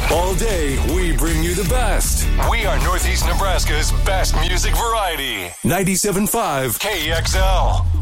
All day, we bring you the best. We are Northeast Nebraska's best music variety. 97.5 KXL.